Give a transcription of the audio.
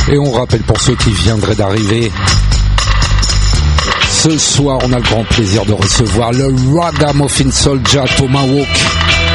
Et on rappelle pour ceux qui viendraient d'arriver, ce soir on a le grand plaisir de recevoir le Ragamuffin Soldier Tomahawk